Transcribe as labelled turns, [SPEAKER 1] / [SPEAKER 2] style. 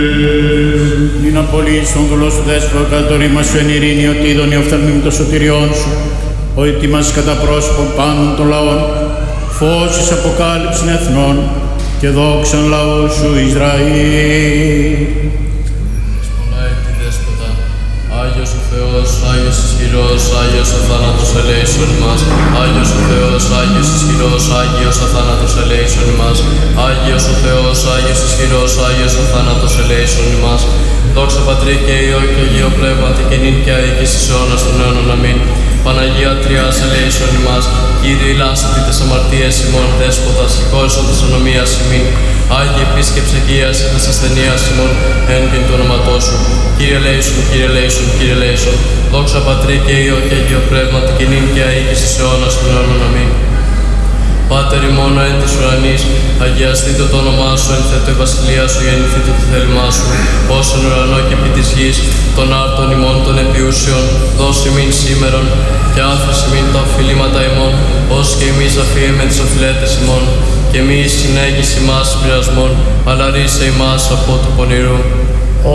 [SPEAKER 1] Μην απολύσεις τον δούλο σου δέσποτα, το ρήμα σου εν ειρήνη, ότι είδον η οφθαλμή με το σωτηριόν σου, ο ετοίμας κατά πρόσωπον πάντων των λαών, φως εις αποκάλυψην εθνών και δόξαν λαού σου Ισραήλ.
[SPEAKER 2] Πολλά έτη δέσποτα, Άγιος ο Θεός, Άγιος ισχυρός, Άγιος ο θάνατος ελέησον ημάς. Άγιος ο Θεός, Άγιος ισχυρός, Άγιος ο θάνατος ελέησον ημάς. Άγιος ο Θεός, Άγιος ισχυρός, Άγιος ο θάνατος ελέησον ημάς. Δόξα Πατρί και Υιό και Αγίο Πνεύματι και νυν και αεί και εις αιώνας των αιώνων. Αμήν. Παναγία Τριάς ελέησον ημάς. Κύριε ηλάστη τες αμαρτίες ημών, δέσποτα σηκώσον της ονομίας ημίν. Άγιε επίσκεψε και ιάσε τες ασθενείας ημών, εν και το όνοματό σου. Κύριε ελέησον, Κύριε ελέησον, Κύριε ελέησον. Δόξα Πατρί και Υιό και Αγίο Πνεύματι και νυν και αεί και εις αιώνας των αιώνων. Αμήν. Πάτερ ημών εν της ουρανής, αγιαστείτε το όνομά σου, εν θέτω η βασιλεία σου, γεννηθείτε το θέλημά σου, ως εν ουρανό και επί της γης, των άρτων ημών των επιούσιων, δώσει ημίν σήμερον, και άφησε ημίν τα οφειλήματα ημών, ως και εμείς αφίεμε τις οφειλέτες ημών, και μη συνέγγιση ημάς πειρασμών, αλλά ρίσε ημάς από του πονηρού.